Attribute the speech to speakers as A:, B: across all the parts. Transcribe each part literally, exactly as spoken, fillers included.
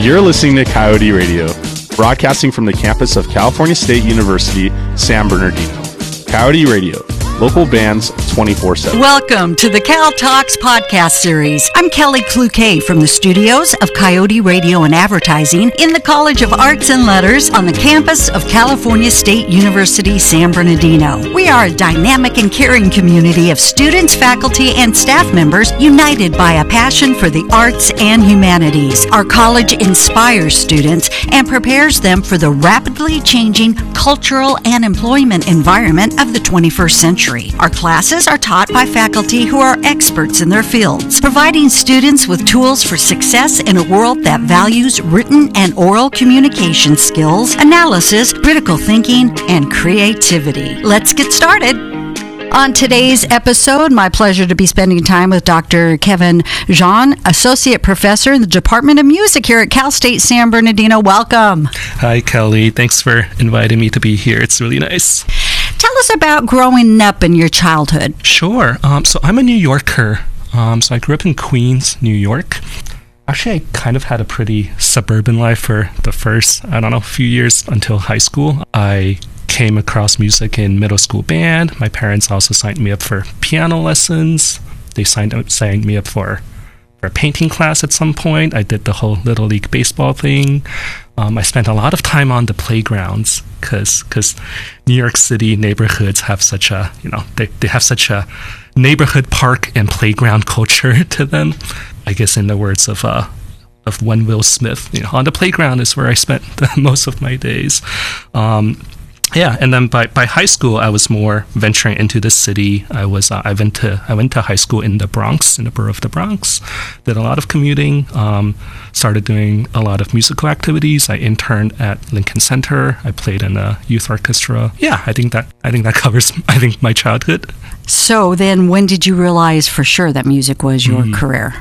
A: You're listening to Coyote Radio, broadcasting from the campus of California State University, San Bernardino. Coyote Radio, local bands twenty-four seven.
B: Welcome to the Cal Talks podcast series. I'm Kelly Cloquet from the studios of Coyote Radio and Advertising in the College of Arts and Letters on the campus of California State University, San Bernardino. We are a dynamic and caring community of students, faculty, and staff members united by a passion for the arts and humanities. Our college inspires students and prepares them for the rapidly changing cultural and employment environment of the twenty-first century. Our classes are taught by faculty who are experts in their fields, providing students with tools for success in a world that values written and oral communication skills, analysis, critical thinking, and creativity. Let's get started. On today's episode, my pleasure to be spending time with Doctor Kevin Jean, Associate Professor in the Department of Music here at Cal State San Bernardino. Welcome.
C: Hi, Kelly. Thanks for inviting me to be here. It's really nice.
B: Tell us about growing up in your childhood.
C: Sure. Um, so I'm a New Yorker. Um, so I grew up in Queens, New York. Actually, I kind of had a pretty suburban life for the first, I don't know, few years until high school. I came across music in middle school band. My parents also signed me up for piano lessons. They signed up, signed me up for, for a painting class at some point. I did the whole Little League baseball thing. Um, I spent a lot of time on the playgrounds because because New York City neighborhoods have such a, you know, they, they have such a neighborhood park and playground culture to them. I guess in the words of uh, of one Will Smith, you know, on the playground is where I spent the, most of my days. Um, Yeah, and then by, by high school, I was more venturing into the city. I was uh, I went to I went to high school in the Bronx, in the borough of the Bronx. Did a lot of commuting. Um, started doing a lot of musical activities. I interned at Lincoln Center. I played in a youth orchestra. Yeah, I think that I think that covers I think my childhood.
B: So then, when did you realize for sure that music was your mm. career?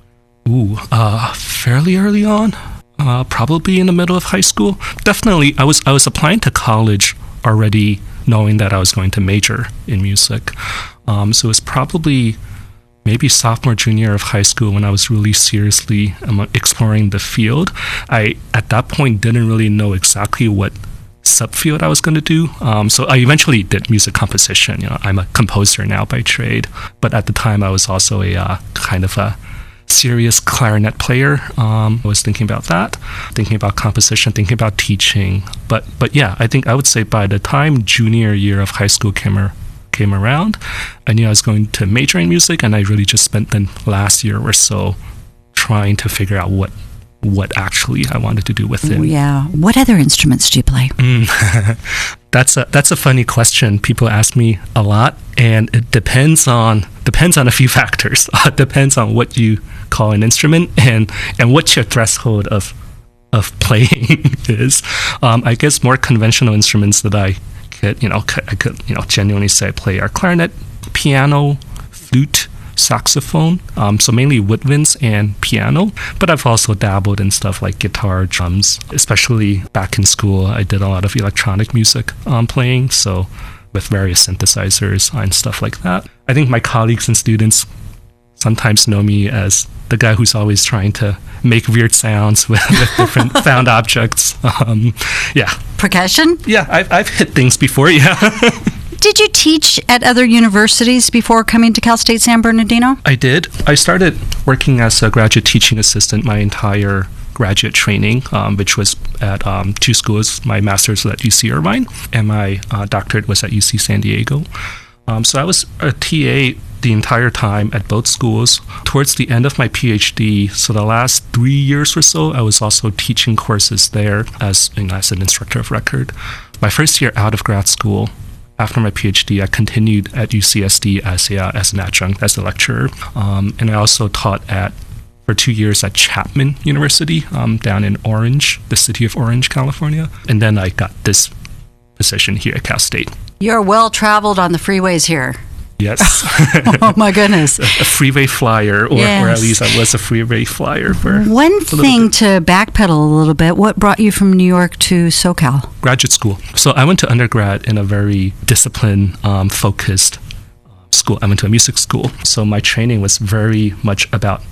C: Ooh, uh, fairly early on. Uh, probably in the middle of high school. Definitely, I was I was applying to college already knowing that I was going to major in music. Um, so it was probably maybe sophomore, junior of high school when I was really seriously um, exploring the field. I, at that point, didn't really know exactly what subfield I was going to do. Um, so I eventually did music composition. You know, I'm a composer now by trade. But at the time, I was also a uh, kind of a serious clarinet player. Um, I was thinking about that, thinking about composition, thinking about teaching. But but yeah, I think I would say by the time junior year of high school came, ar- came around, I knew I was going to major in music, and I really just spent the last year or so trying to figure out what what actually I wanted to do with it.
B: Yeah. What other instruments do you play?
C: Mm. That's a that's a funny question. People ask me a lot, and it depends on depends on a few factors. Uh, it depends on what you call an instrument and and what your threshold of of playing is. Um, I guess more conventional instruments that I could you know I could you know genuinely say I play are clarinet, piano, flute, saxophone, um, so mainly woodwinds and piano, but I've also dabbled in stuff like guitar, drums, especially back in school. I did a lot of electronic music um, playing, so with various synthesizers and stuff like that. I think my colleagues and students sometimes know me as the guy who's always trying to make weird sounds with, with different found objects. Um, yeah.
B: Percussion?
C: Yeah, I've, I've hit things before, yeah.
B: Did you teach at other universities before coming to Cal State San Bernardino?
C: I did. I started working as a graduate teaching assistant my entire graduate training, um, which was at um, two schools. My master's was at U C Irvine, and my uh, doctorate was at U C San Diego. Um, so I was a T A the entire time at both schools. Towards the end of my PhD, so the last three years or so, I was also teaching courses there as, you know, as an instructor of record. My first year out of grad school, after my PhD, I continued at U C S D as a, uh, as an adjunct, as a lecturer. Um, and I also taught at for two years at Chapman University um, down in Orange, the city of Orange, California. And then I got this position here at Cal State.
B: You're well-traveled on the freeways here.
C: Yes.
B: Oh, my goodness.
C: a, a freeway flyer, or, yes. or at least I was a freeway flyer for
B: One thing to backpedal a little bit, what brought you from New York to SoCal?
C: Graduate school. So I went to undergrad in a very discipline um, focused school. I went to a music school. So my training was very much about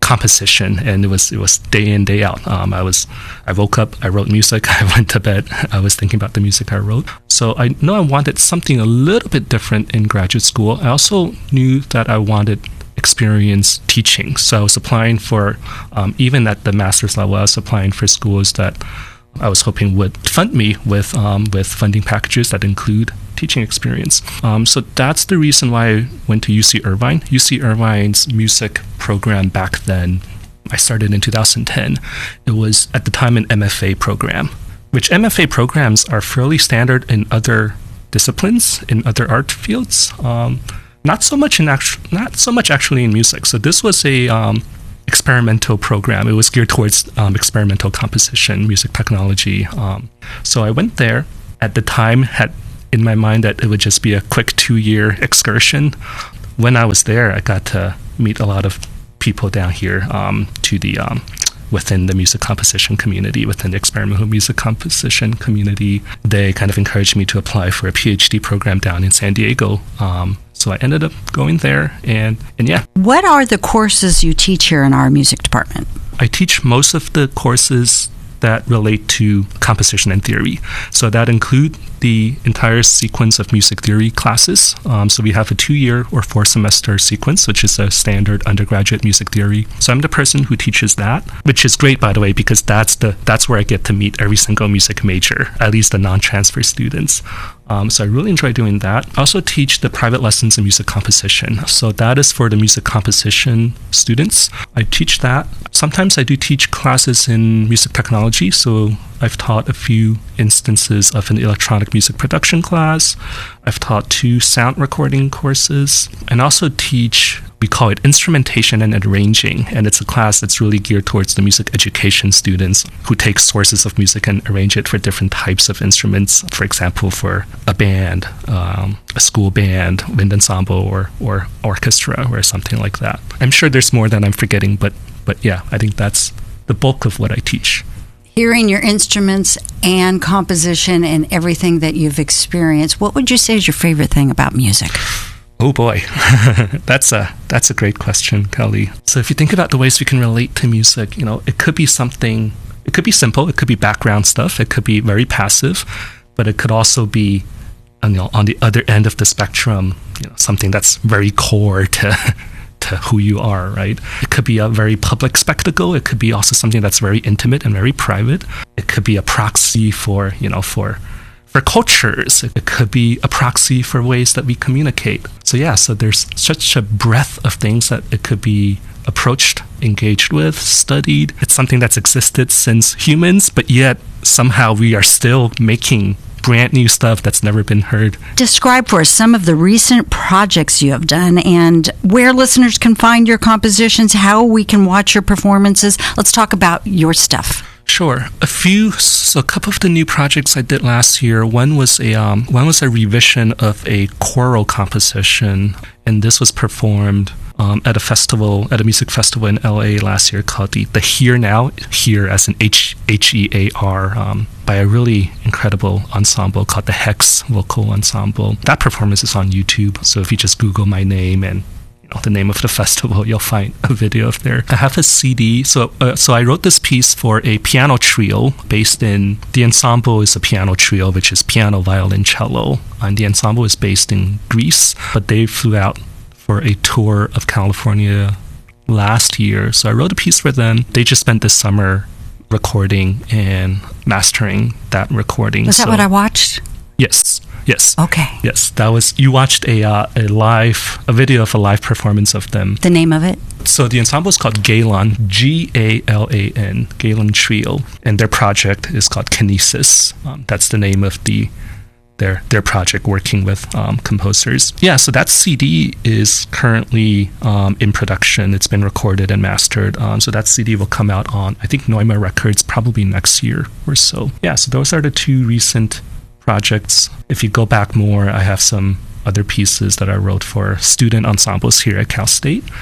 C: composition, and it was it was day in, day out. Um, I was I woke up, I wrote music, I went to bed, I was thinking about the music I wrote. So I know I wanted something a little bit different in graduate school. I also knew that I wanted experience teaching. So I was applying for, um, even at the master's level, I was applying for schools that I was hoping would fund me with um, with funding packages that include teaching experience. Um, so that's the reason why I went to U C Irvine. U C Irvine's music program back then, I started in two thousand ten. It was at the time an M F A program, which M F A programs are fairly standard in other disciplines, in other art fields. Um, not so much in actu- not so much actually in music. So this was a um, experimental program. It was geared towards um, experimental composition, music technology. Um, so I went there. At the time, had in my mind that it would just be a quick two-year excursion. When I was there, I got to meet a lot of people down here um, to the um, within the music composition community, within the experimental music composition community. They kind of encouraged me to apply for a PhD program down in San Diego. Um, so I ended up going there, and, and yeah.
B: What are the courses you teach here in our music department?
C: I teach most of the courses that relate to composition and theory. So that include the entire sequence of music theory classes. Um, so we have a two-year or four-semester sequence, which is a standard undergraduate music theory. So I'm the person who teaches that, which is great, by the way, because that's the that's where I get to meet every single music major, at least the non-transfer students. Um, so I really enjoy doing that. I also teach the private lessons in music composition. So that is for the music composition students. I teach that. Sometimes I do teach classes in music technology. So I've taught a few instances of an electronic music production class. I've taught two sound recording courses, and also teach, we call it instrumentation and arranging, and it's a class that's really geared towards the music education students who take sources of music and arrange it for different types of instruments. For example, for a band, um, a school band, wind ensemble, or or orchestra, or something like that. I'm sure there's more that I'm forgetting, but but yeah, I think that's the bulk of what I teach.
B: Hearing your instruments and composition and everything that you've experienced, what would you say is your favorite thing about music?
C: Oh boy, that's a that's a great question, Kelly. So if you think about the ways we can relate to music, you know, it could be something, it could be simple, it could be background stuff, it could be very passive, but it could also be, you know, on the other end of the spectrum, you know, something that's very core to to who you are, right? It could be a very public spectacle. It could be also something that's very intimate and very private. It could be a proxy for, you know, for for cultures. It could be a proxy for ways that we communicate. So yeah, so there's such a breadth of things that it could be approached, engaged with, studied. It's something that's existed since humans, but yet somehow we are still making brand new stuff that's never been heard.
B: Describe for us some of the recent projects you have done and where listeners can find your compositions, how we can watch your performances. Let's talk about your stuff.
C: Sure. A few, so a couple of the new projects I did last year. One was a um, one was a revision of a choral composition, and this was performed um, at a festival, at a music festival in L A last year called the, the Hear Now, Hear as in H H E A R, um, by a really incredible ensemble called the Hex Vocal Ensemble. That performance is on YouTube, so if you just Google my name and you know the name of the festival, you'll find a video of there. I have a C D, so uh, so I wrote this piece for a piano trio based in, the ensemble is a piano trio, which is piano, violin, cello, and the ensemble is based in Greece, but they flew out for a tour of California last year. So I wrote a piece for them. They just spent this summer recording and mastering that recording.
B: Was that
C: so,
B: what I watched?
C: Yes. Yes.
B: Okay.
C: Yes, that was, you watched a uh, a live, a video of a live performance of them.
B: The name of it?
C: So the ensemble is called Galan, G A L A N, Galan Trio, and their project is called Kinesis. Um, that's the name of the their their project, working with um, composers. Yeah, so that C D is currently um, in production. It's been recorded and mastered. Um, so that C D will come out on, I think, Noima Records probably next year or so. Yeah, so those are the two recent projects. If you go back more, I have some other pieces that I wrote for student ensembles here at Cal State.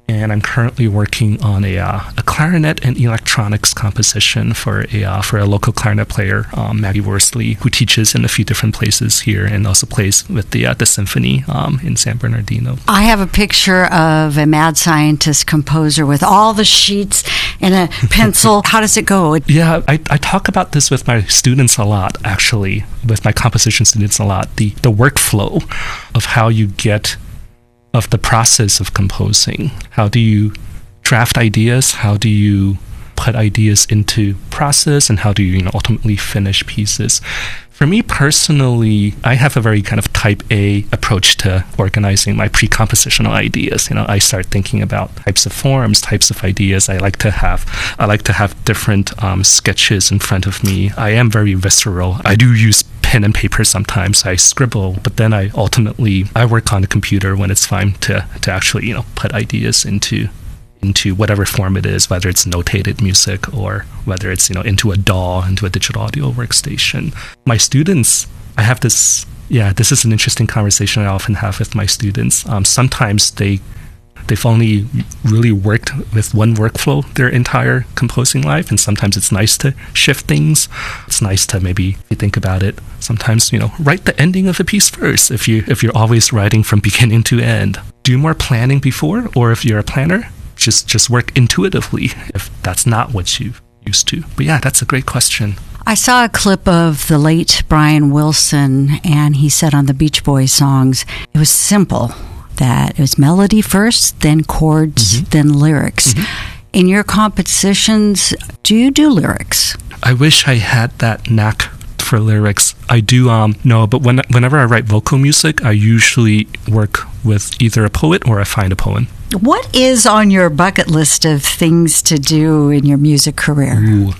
C: and I'm currently working on a, uh, a clarinet and electronics composition for a uh, for a local clarinet player, um, Maggie Worsley, who teaches in a few different places here and also plays with the uh, the symphony um, in San Bernardino.
B: I have a picture of a mad scientist composer with all the sheets and a pencil. How does it go?
C: Yeah, I, I talk about this with my students a lot, actually, with my composition students a lot, the, the workflow of how you get, of the process of composing. How do you draft ideas? How do you put ideas into process? And how do you, you know, ultimately finish pieces? For me personally, I have a very kind of type A approach to organizing my pre-compositional ideas. You know, I start thinking about types of forms, types of ideas. I like to have, I like to have different um, sketches in front of me. I am very visceral. I do use pen and paper sometimes. I scribble, but then I ultimately I work on the computer when it's time to to actually, you know, put ideas into. into whatever form it is, whether it's notated music or whether it's, you know, into a D A W, into a digital audio workstation. My students, I have this, yeah, this is an interesting conversation I often have with my students. Um, sometimes they, they've only really worked with one workflow their entire composing life, and sometimes it's nice to shift things. It's nice to maybe, if you think about it, sometimes, you know, write the ending of a piece first if, you, if you're always writing from beginning to end. Do more planning before, or if you're a planner, Just just work intuitively if that's not what you're used to. But yeah, that's a great question.
B: I saw a clip of the late Brian Wilson, and he said on the Beach Boys songs, it was simple, that it was melody first, then chords, mm-hmm. then lyrics. Mm-hmm. In your compositions, do you do lyrics?
C: I wish I had that knack for lyrics. I do um no, but when whenever I write vocal music, I usually work with either a poet or I find a poem.
B: What is on your bucket list of things to do in your music career?
C: Ooh.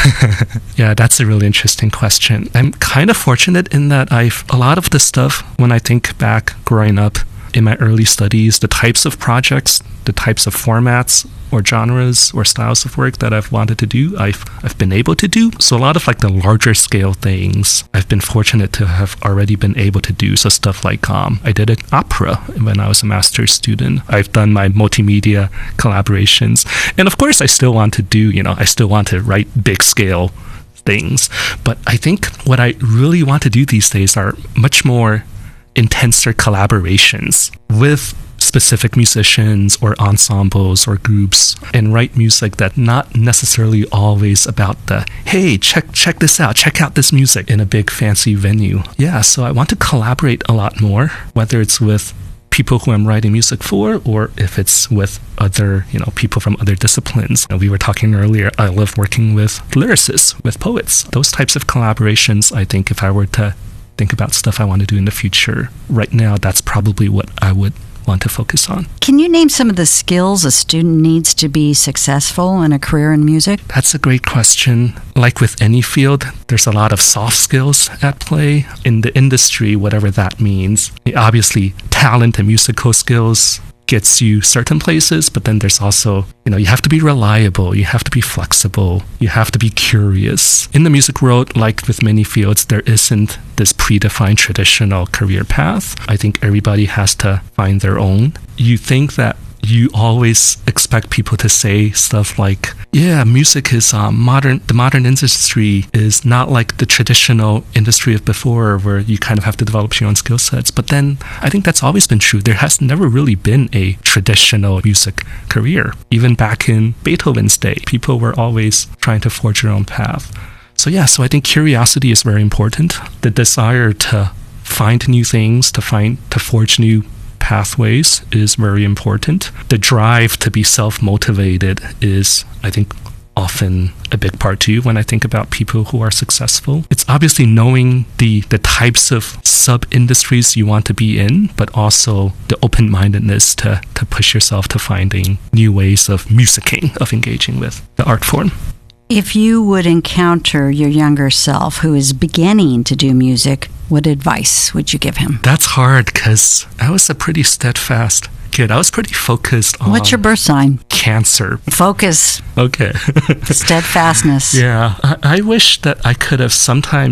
C: Yeah, that's a really interesting question. I'm kind of fortunate in that I've a lot of the stuff, when I think back growing up in my early studies, the types of projects, the types of formats or genres or styles of work that I've wanted to do, I've I've been able to do. So a lot of like the larger scale things, I've been fortunate to have already been able to do. So stuff like um, I did an opera when I was a master's student. I've done my multimedia collaborations, and of course I still want to do, you know, I still want to write big scale things. But I think what I really want to do these days are much more intenser collaborations with specific musicians or ensembles or groups, and write music that not necessarily always about the, hey, check check this out, check out this music in a big fancy venue. Yeah, so I want to collaborate a lot more, whether it's with people who I'm writing music for, or if it's with other, you know, people from other disciplines. You know, we were talking earlier, I love working with lyricists, with poets. Those types of collaborations, I think if I were to think about stuff I want to do in the future, right now, that's probably what I would want to focus on.
B: Can you name some of the skills a student needs to be successful in a career in music?
C: That's a great question. Like with any field, there's a lot of soft skills at play. In the industry, whatever that means, obviously talent and musical skills gets you certain places, but then there's also, you know, you have to be reliable, you have to be flexible, you have to be curious. In the music world, like with many fields, there isn't this predefined traditional career path. I think everybody has to find their own. You think that you always expect people to say stuff like, yeah, music is um, modern, the modern industry is not like the traditional industry of before where you kind of have to develop your own skill sets. But then I think that's always been true. There has never really been a traditional music career. Even back in Beethoven's day, people were always trying to forge their own path. So yeah, so I think curiosity is very important. The desire to find new things, to find, to forge new pathways is very important. The drive to be self-motivated is, I think, often a big part too when I think about people who are successful. It's obviously knowing the, the types of sub-industries you want to be in, but also the open-mindedness to, to push yourself to finding new ways of musicking, of engaging with the art form.
B: If you would encounter your younger self who is beginning to do music, what advice would you give him?
C: That's hard because I was a pretty steadfast kid. I was pretty focused on...
B: What's your birth sign?
C: Cancer.
B: Focus.
C: Okay.
B: Steadfastness.
C: Yeah. I, I wish that I could have sometimes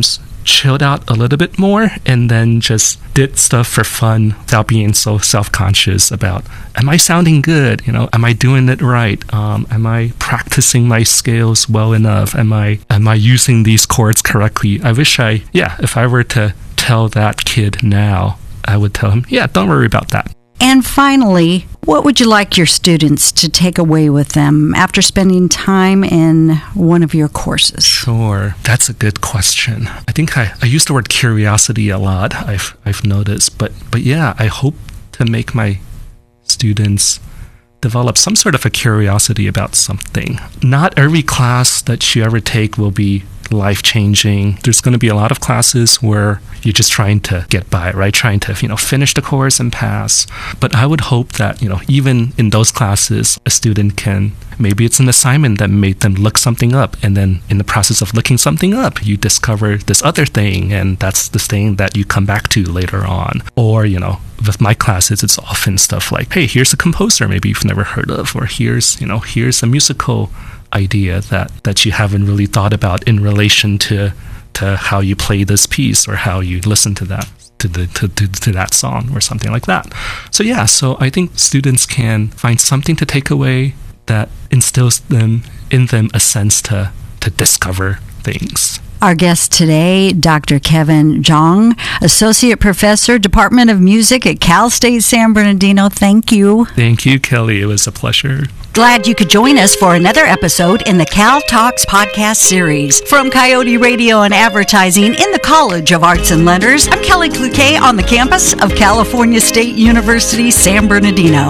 C: chilled out a little bit more and then just did stuff for fun without being so self-conscious about, am I sounding good? You know, am I doing it right? Um, am I practicing my scales well enough? Am I am I using these chords correctly? I wish I, yeah, if I were to tell that kid now, I would tell him, yeah, don't worry about that.
B: And finally, what would you like your students to take away with them after spending time in one of your courses?
C: Sure. That's a good question. I think I, I use the word curiosity a lot, I've I've noticed. But, but yeah, I hope to make my students develop some sort of a curiosity about something. Not every class that you ever take will be life-changing. There's going to be a lot of classes where you're just trying to get by, right? Trying to, you know, finish the course and pass. But I would hope that, you know, even in those classes, a student can, maybe it's an assignment that made them look something up. And then in the process of looking something up, you discover this other thing. And that's the thing that you come back to later on. Or, you know, with my classes, it's often stuff like, hey, here's a composer maybe you've never heard of, or here's, you know, here's a musical idea that, that you haven't really thought about in relation to to how you play this piece or how you listen to that to the to, to, to that song or something like that. So yeah, so I think students can find something to take away that instills them in them a sense to to discover things.
B: Our guest today, Doctor Kevin Zhang, Associate Professor, Department of Music at Cal State San Bernardino. Thank you.
C: Thank you, Kelly. It was a pleasure.
B: Glad you could join us for another episode in the Cal Talks podcast series. From Coyote Radio and Advertising in the College of Arts and Letters, I'm Kelly Cloquet on the campus of California State University, San Bernardino.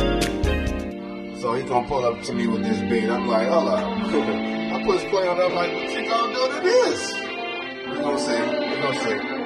D: So he gonna pull up to me with this beat. I'm like, hold up. I push play on that. I'm like, what you gonna do to this? We're gonna see. We're gonna see.